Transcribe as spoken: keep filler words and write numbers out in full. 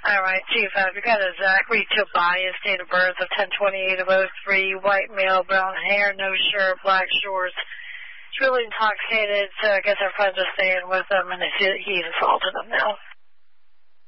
All right, Chief, uh, we got a Zachary Tobias, date of birth of ten twenty-eight of oh three, white male, brown hair, no shirt, black shorts. He's really intoxicated, so I guess our friends are staying with him, and he's assaulted him now.